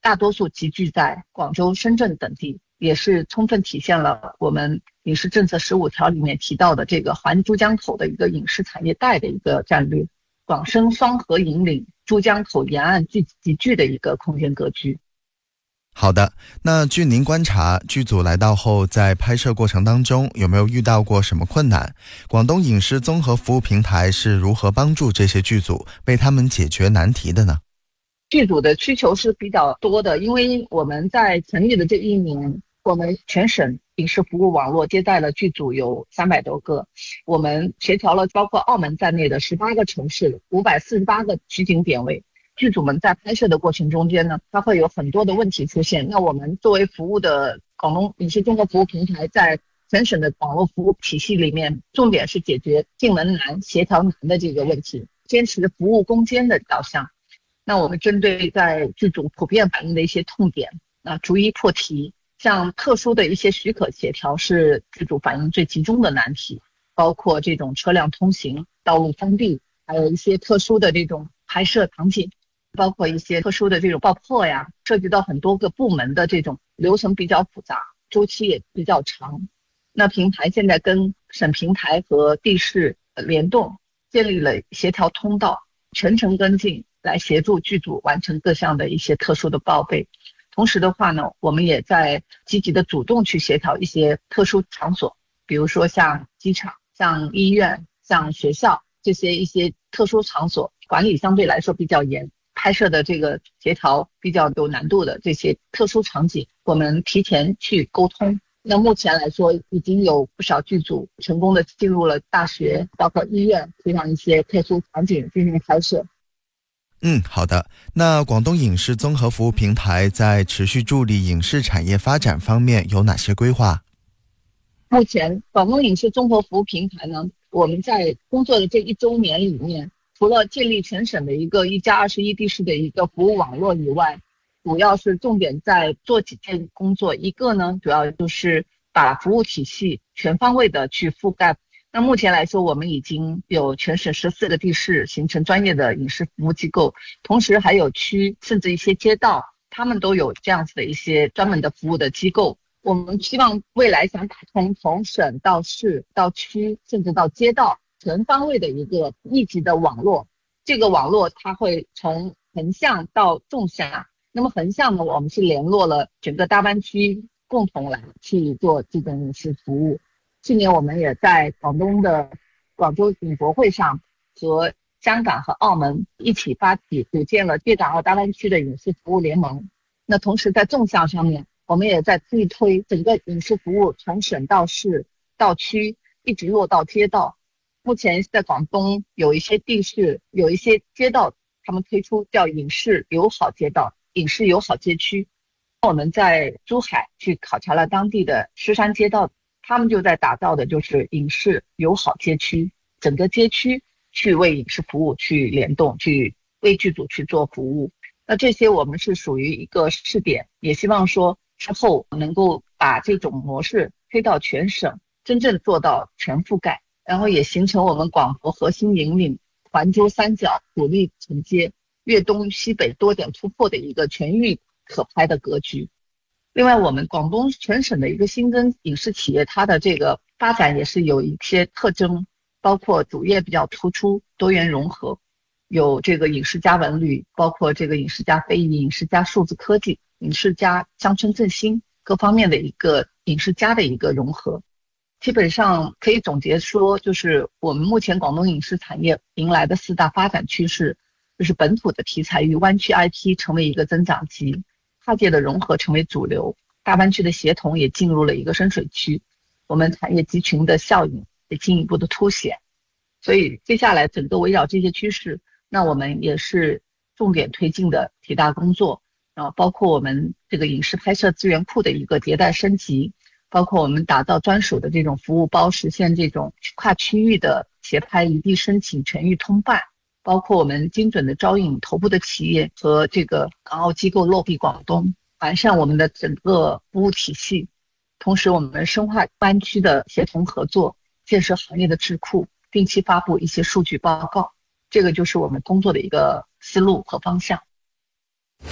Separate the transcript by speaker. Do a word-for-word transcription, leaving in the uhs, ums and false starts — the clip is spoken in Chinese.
Speaker 1: 大多数集聚在广州、深圳等地，也是充分体现了我们影视政策十五条里面提到的这个环珠江口的一个影视产业带的一个战略，广深双核引领珠江口沿岸聚集聚的一个空间格局。
Speaker 2: 好的，那据您观察，剧组来到后在拍摄过程当中有没有遇到过什么困难？广东影视综合服务平台是如何帮助这些剧组为他们解决难题的呢？
Speaker 1: 剧组的需求是比较多的，因为我们在成立的这一年，我们全省影视服务网络接待了剧组有三百多个，我们协调了包括澳门在内的十八个城市五百四十八个取景点位。剧组们在拍摄的过程中间呢，它会有很多的问题出现。那我们作为服务的广东影视综合服务平台，在全省的网络服务体系里面，重点是解决进门难、协调难的这个问题，坚持服务攻坚的导向。那我们针对在剧组普遍反映的一些痛点，那逐一破题。像特殊的一些许可协调是剧组反映最集中的难题，包括这种车辆通行、道路封闭，还有一些特殊的这种拍摄场景，包括一些特殊的这种爆破呀，涉及到很多个部门的这种流程比较复杂，周期也比较长。那平台现在跟省平台和地市联动，建立了协调通道，全程跟进，来协助剧组完成各项的一些特殊的报备。同时的话呢，我们也在积极的主动去协调一些特殊场所，比如说像机场、像医院、像学校这些一些特殊场所，管理相对来说比较严，拍摄的这个协调比较有难度的这些特殊场景，我们提前去沟通。那目前来说，已经有不少剧组成功的进入了大学，包括医院这样一些特殊场景进行拍摄。
Speaker 2: 嗯，好的。那广东影视综合服务平台在持续助力影视产业发展方面有哪些规划？
Speaker 1: 目前广东影视综合服务平台呢，我们在工作的这一周年里面，除了建立全省的一个一加二十一地市的一个服务网络以外，主要是重点在做几件工作。一个呢，主要就是把服务体系全方位的去覆盖。那目前来说，我们已经有全省十四个地市形成专业的影视服务机构，同时还有区甚至一些街道，他们都有这样子的一些专门的服务的机构。我们希望未来想打通从省到市到区甚至到街道全方位的一个密集的网络。这个网络它会从横向到纵向，那么横向呢，我们是联络了整个大湾区共同来去做这种影视服务。去年我们也在广东的广州影博会上和香港和澳门一起发起组建了粤港澳大湾区的影视服务联盟。那同时在纵向上面，我们也在力推整个影视服务从省到市到区一直落到街道。目前在广东有一些地市有一些街道，他们推出叫影视友好街道、影视友好街区。我们在珠海去考察了当地的狮山街道，他们就在打造的就是影视友好街区，整个街区去为影视服务去联动，去为剧组去做服务。那这些我们是属于一个试点，也希望说之后能够把这种模式推到全省，真正做到全覆盖，然后也形成我们广博核心引领、环珠三角主力承接、粤东西北多点突破的一个全域可拍的格局。另外，我们广东全省的一个新增影视企业，它的这个发展也是有一些特征，包括主业比较突出，多元融合，有这个影视加文旅，包括这个影视加非遗、影视加数字科技、影视加乡村振兴各方面的一个影视加的一个融合。基本上可以总结说，就是我们目前广东影视产业迎来的四大发展趋势，就是本土的题材与湾区 I P 成为一个增长极，跨界的融合成为主流，大湾区的协同也进入了一个深水区，我们产业集群的效应也进一步的凸显。所以接下来整个围绕这些趋势，那我们也是重点推进的几大工作，然后包括我们这个影视拍摄资源库的一个迭代升级，包括我们打造专属的这种服务包，实现这种跨区域的协拍一地申请全域通办，包括我们精准的招引头部的企业和这个港澳机构落地广东，完善我们的整个服务体系。同时我们深化湾区的协同合作，建设行业的智库，定期发布一些数据报告，这个就是我们工作的一个思路和方向。